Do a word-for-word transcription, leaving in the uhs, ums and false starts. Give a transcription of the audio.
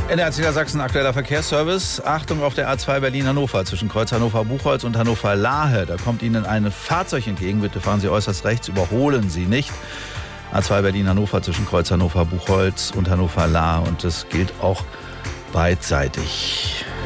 In der Sachsen aktueller Verkehrsservice. Achtung auf der A zwei Berlin-Hannover zwischen Kreuz Hannover-Buchholz und Hannover-Lahe. Da kommt Ihnen ein Fahrzeug entgegen. Bitte fahren Sie äußerst rechts, überholen Sie nicht. A zwei Berlin-Hannover zwischen Kreuz Hannover-Buchholz und Hannover-Lahe. Und das gilt auch beidseitig.